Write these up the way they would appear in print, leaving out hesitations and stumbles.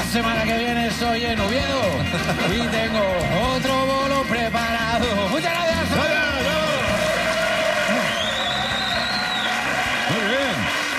semana que viene estoy en Oviedo y tengo otro bolo preparado. ¡Muchas gracias! Muy bien.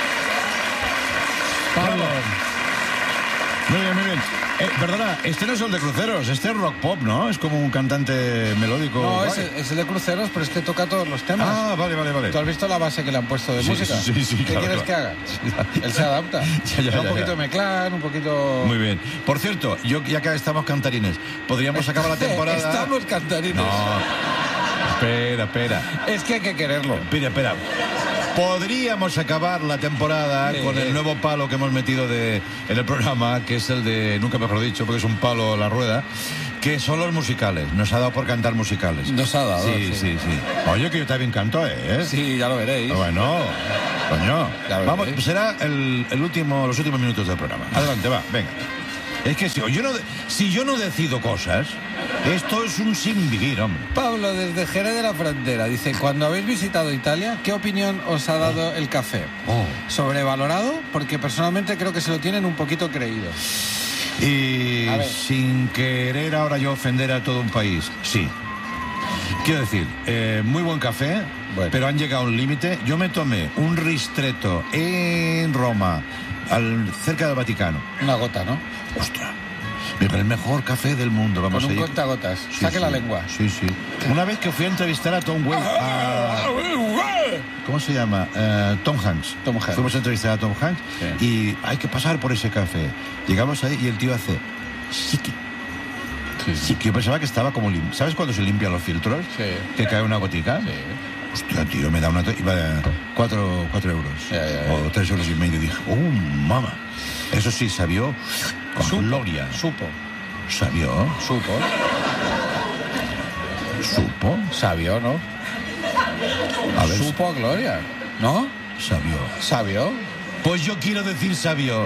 Pablo. Muy bien, muy bien. Perdona, este no es el de cruceros, este es rock pop, ¿no? Es como un cantante melódico. No, es el de cruceros, pero es que toca todos los temas. Ah, vale. ¿Tú has visto la base que le han puesto de música? Sí, ¿Qué claro, quieres que haga? Él se adapta. Ya, Un poquito de Meclán, un poquito... Muy bien. Por cierto, ya que estamos cantarines, podríamos acabar la temporada... Estamos cantarines. No. Espera. Es que hay que quererlo. Espera. Podríamos acabar la temporada con el nuevo palo que hemos metido en el programa, que es el de, nunca mejor dicho, porque es un palo a la rueda, que son los musicales. Nos ha dado por cantar musicales. Nos ha dado, Sí. Oye, que yo también canto, ¿eh? Sí, ya lo veréis. Bueno, coño. Ya lo Vamos, veréis. será los últimos minutos del programa. Adelante, va, venga. Es que si yo no decido cosas, esto es un sin vivir, hombre. Pablo, desde Jerez de la Frontera, dice, cuando habéis visitado Italia, ¿qué opinión os ha dado el café? ¿Sobrevalorado? Porque personalmente creo que se lo tienen un poquito creído. Y sin querer ahora yo ofender a todo un país, sí. Quiero decir, muy buen café, pero han llegado a un límite. Yo me tomé un ristretto en Roma, cerca del Vaticano. Una gota, ¿no? Ostras, el mejor café del mundo, vamos Con a un ir. contagotas. Saque la lengua. Sí. Una vez que fui a entrevistar a Tom Waits, ¿cómo se llama? Tom Hanks. Fuimos a entrevistar a Tom Hanks y hay que pasar por ese café. Llegamos ahí y el tío hace chiqui. Sí, que yo pensaba que estaba como limpio. ¿Sabes cuando se limpian los filtros? Sí. Que cae una gotica. Sí. Hostia, tío, me da una... Iba a 4 euros. O 3 euros y medio. Dije, mama. Eso sí, sabió con gloria. Supo. ¿Sabió? Sabió, ¿no? A ver. Supo a gloria, ¿no? ¿Sabió? Pues yo quiero decir sabió.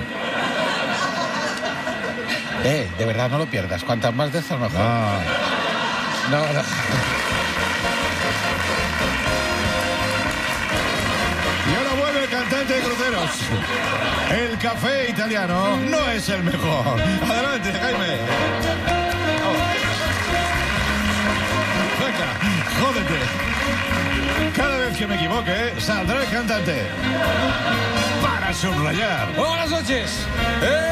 De verdad, no lo pierdas. Cuantas más de estas, mejor. No. Y ahora vuelve el cantante de cruceros. El café italiano no es el mejor. Adelante, Jaime. Venga, jódete. Cada vez que me equivoque, saldrá el cantante. Para subrayar. Buenas noches.